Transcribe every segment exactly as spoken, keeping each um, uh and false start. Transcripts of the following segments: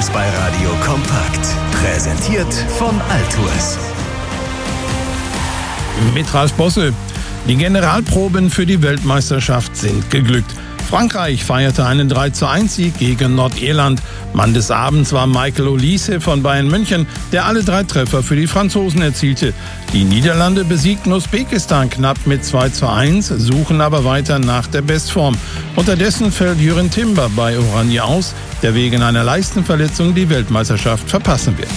Fußballradio kompakt. Präsentiert von Altours. Mit Ralf Bosse. Die Generalproben für die Weltmeisterschaft sind geglückt. Frankreich feierte einen drei zu eins Sieg gegen Nordirland. Mann des Abends war Michael Olise von Bayern München, der alle drei Treffer für die Franzosen erzielte. Die Niederlande besiegten Usbekistan knapp mit zwei zu eins, suchen aber weiter nach der Bestform. Unterdessen fällt Jürgen Timber bei Oranje aus, der wegen einer Leistenverletzung die Weltmeisterschaft verpassen wird.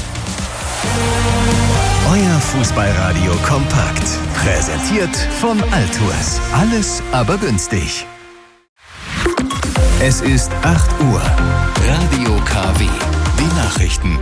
Euer Fußballradio kompakt. Präsentiert von Altours. Alles aber günstig. Es ist acht Uhr. Radio K W. Die Nachrichten.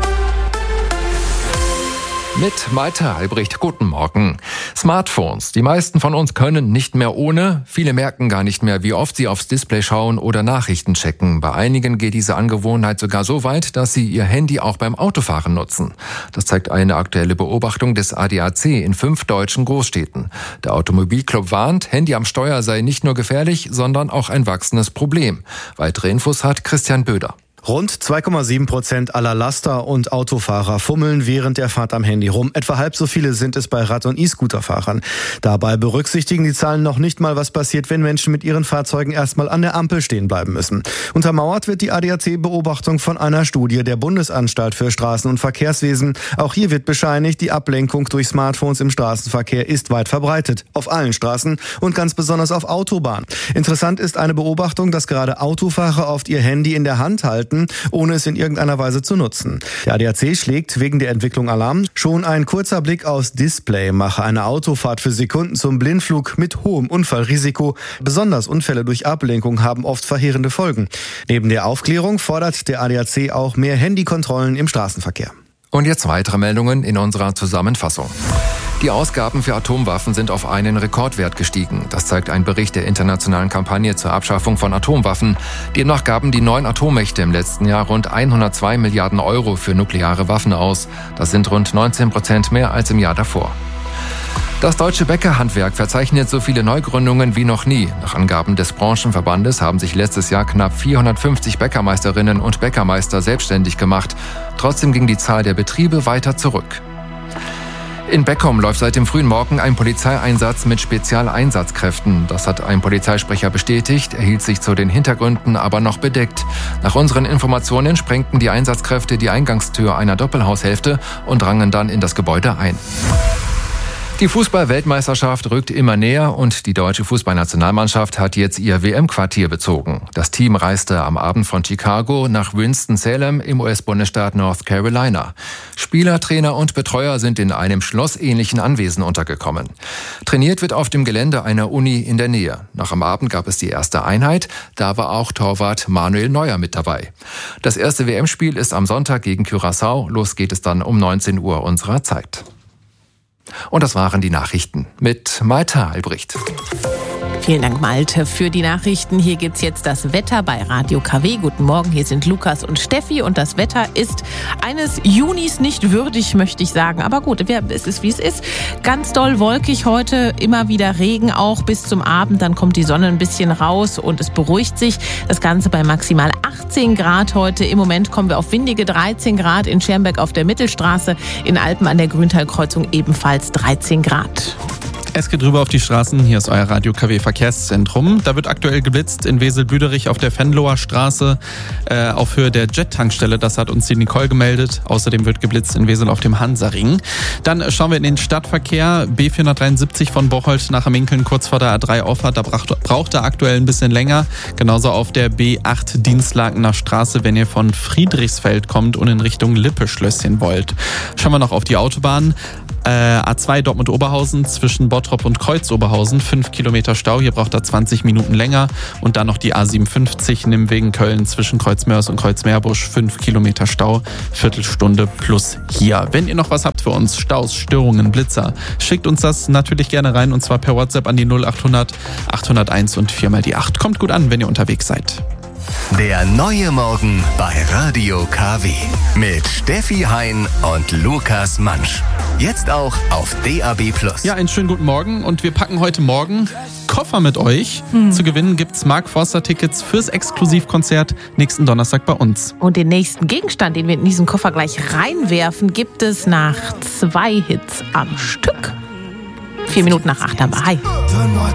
Mit Malte Albrecht, guten Morgen. Smartphones. Die meisten von uns können nicht mehr ohne. Viele merken gar nicht mehr, wie oft sie aufs Display schauen oder Nachrichten checken. Bei einigen geht diese Angewohnheit sogar so weit, dass sie ihr Handy auch beim Autofahren nutzen. Das zeigt eine aktuelle Beobachtung des A D A C in fünf deutschen Großstädten. Der Automobilclub warnt, Handy am Steuer sei nicht nur gefährlich, sondern auch ein wachsendes Problem. Weitere Infos hat Christian Böder. Rund zwei Komma sieben Prozent aller Laster- und Autofahrer fummeln während der Fahrt am Handy rum. Etwa halb so viele sind es bei Rad- und E-Scooter-Fahrern. Dabei berücksichtigen die Zahlen noch nicht mal, was passiert, wenn Menschen mit ihren Fahrzeugen erstmal an der Ampel stehen bleiben müssen. Untermauert wird die A D A C-Beobachtung von einer Studie der Bundesanstalt für Straßen- und Verkehrswesen. Auch hier wird bescheinigt, die Ablenkung durch Smartphones im Straßenverkehr ist weit verbreitet. Auf allen Straßen und ganz besonders auf Autobahnen. Interessant ist eine Beobachtung, dass gerade Autofahrer oft ihr Handy in der Hand halten, ohne es in irgendeiner Weise zu nutzen. Der A D A C schlägt wegen der Entwicklung Alarm. Schon ein kurzer Blick aufs Display mache eine Autofahrt für Sekunden zum Blindflug mit hohem Unfallrisiko. Besonders Unfälle durch Ablenkung haben oft verheerende Folgen. Neben der Aufklärung fordert der A D A C auch mehr Handykontrollen im Straßenverkehr. Und jetzt weitere Meldungen in unserer Zusammenfassung. Die Ausgaben für Atomwaffen sind auf einen Rekordwert gestiegen. Das zeigt ein Bericht der internationalen Kampagne zur Abschaffung von Atomwaffen. Demnach gaben die neun Atommächte im letzten Jahr rund hundertzwei Milliarden Euro für nukleare Waffen aus. Das sind rund neunzehn Prozent mehr als im Jahr davor. Das deutsche Bäckerhandwerk verzeichnet so viele Neugründungen wie noch nie. Nach Angaben des Branchenverbandes haben sich letztes Jahr knapp vierhundertfünfzig Bäckermeisterinnen und Bäckermeister selbstständig gemacht. Trotzdem ging die Zahl der Betriebe weiter zurück. In Beckum läuft seit dem frühen Morgen ein Polizeieinsatz mit Spezialeinsatzkräften. Das hat ein Polizeisprecher bestätigt, er hielt sich zu den Hintergründen aber noch bedeckt. Nach unseren Informationen sprengten die Einsatzkräfte die Eingangstür einer Doppelhaushälfte und drangen dann in das Gebäude ein. Die Fußball-Weltmeisterschaft rückt immer näher und die deutsche Fußballnationalmannschaft hat jetzt ihr W M-Quartier bezogen. Das Team reiste am Abend von Chicago nach Winston-Salem im U S-Bundesstaat North Carolina. Spieler, Trainer und Betreuer sind in einem schlossähnlichen Anwesen untergekommen. Trainiert wird auf dem Gelände einer Uni in der Nähe. Nach am Abend gab es die erste Einheit, da war auch Torwart Manuel Neuer mit dabei. Das erste W M-Spiel ist am Sonntag gegen Curaçao. Los geht es dann um neunzehn Uhr unserer Zeit. Und das waren die Nachrichten mit Malte Albrecht. Vielen Dank, Malte, für die Nachrichten. Hier gibt's jetzt das Wetter bei Radio K W. Guten Morgen, hier sind Lukas und Steffi und das Wetter ist eines Junis nicht würdig, möchte ich sagen. Aber gut, es ist wie es ist. Ganz doll wolkig heute, immer wieder Regen auch bis zum Abend. Dann kommt die Sonne ein bisschen raus und es beruhigt sich. Das Ganze bei maximal achtzehn Grad heute. Im Moment kommen wir auf windige dreizehn Grad in Schermbeck auf der Mittelstraße. In Alpen an der Grüntalkreuzung ebenfalls dreizehn Grad. Es geht rüber auf die Straßen. Hier ist euer Radio K W Verkehrszentrum. Da wird aktuell geblitzt in Wesel-Büderich auf der Venloer Straße äh, auf Höhe der Jet-Tankstelle. Das hat uns die Nicole gemeldet. Außerdem wird geblitzt in Wesel auf dem Hansaring. Dann schauen wir in den Stadtverkehr. B vierhundertdreiundsiebzig von Bocholt nach Minkeln kurz vor der A drei Auffahrt. Da braucht, braucht er aktuell ein bisschen länger. Genauso auf der B acht Dienstlakener Straße, wenn ihr von Friedrichsfeld kommt und in Richtung Lippe-Schlösschen wollt. Schauen wir noch auf die Autobahn. Äh, A zwei Dortmund-Oberhausen zwischen Bottrop und Kreuz-Oberhausen, fünf Kilometer Stau, hier braucht er zwanzig Minuten länger. Und dann noch die A siebenundfünfzig Nimwegen-Köln zwischen Kreuzmörs und Kreuzmeerbusch, fünf Kilometer Stau, Viertelstunde plus hier. Wenn ihr noch was habt für uns, Staus, Störungen, Blitzer, schickt uns das natürlich gerne rein und zwar per WhatsApp an die null achthundert achthunderteins und vier mal die acht. Kommt gut an, wenn ihr unterwegs seid. Der neue Morgen bei Radio K W mit Steffi Hein und Lukas Mansch. Jetzt auch auf D A B plus. Ja, einen schönen guten Morgen und wir packen heute Morgen Koffer mit euch. Hm. Zu gewinnen gibt's Mark Forster Tickets fürs Exklusivkonzert nächsten Donnerstag bei uns. Und den nächsten Gegenstand, den wir in diesen Koffer gleich reinwerfen, gibt es nach zwei Hits am Stück. Vier Minuten nach acht haben wir. Hi.